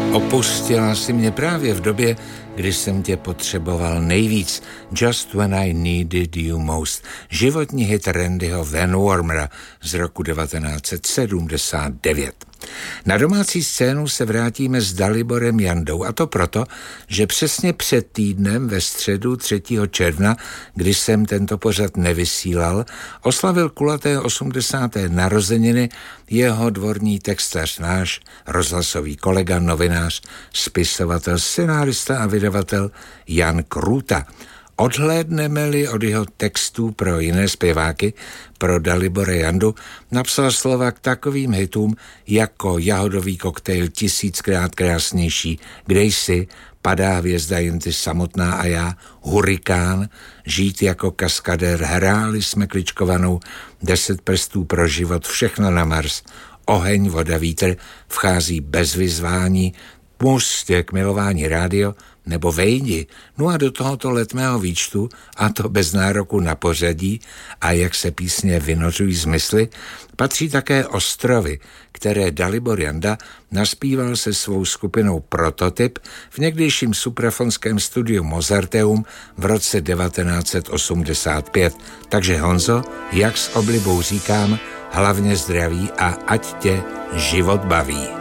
Opustila si mě právě v době, kdy jsem tě potřeboval nejvíc. Just when I needed you most. Životní hit Randyho Van Warmera z roku 1979. Na domácí scénu se vrátíme s Daliborem Jandou, a to proto, že přesně před týdnem ve středu 3. června, kdy jsem tento pořad nevysílal, oslavil kulaté 80. narozeniny jeho dvorní textař, náš rozhlasový kolega, novinář, spisovatel, scenárista a vydavatel Jan Krůta. Odhlédneme-li od jeho textů pro jiné zpěváky, pro Dalibora Jandu napsal slova k takovým hitům jako Jahodový koktejl, 1000krát krásnější, Kde jsi, Padá hvězda, jen ty samotná a já, Hurikán, Žít jako kaskadér, Hráli jsme kličkovanou, 10 prstů pro život, Všechno na Mars, Oheň, voda, vítr, Vchází bez vyzvání, Pustě k milování rádio, nebo Vejdi. No a do tohoto letmého výčtu, a to bez nároku na pořadí a jak se písně vynořují z mysli, patří také Ostrovy, které Dalibor Janda naspíval se svou skupinou Prototyp v někdejším suprafonském studiu Mozarteum v roce 1985. Takže Honzo, jak s oblibou říkám, hlavně zdraví a ať tě život baví.